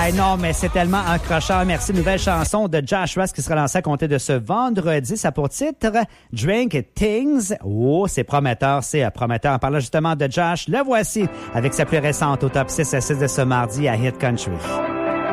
Hey, non, mais c'est tellement accrocheur. Merci. Nouvelle chanson de Josh Ross qui sera lancée à compter de ce vendredi. Ça pour titre Drink Things. Oh, c'est prometteur, c'est prometteur. En parlant justement de Josh, le voici avec sa plus récente au top 6 à 6 de ce mardi à Hit Country.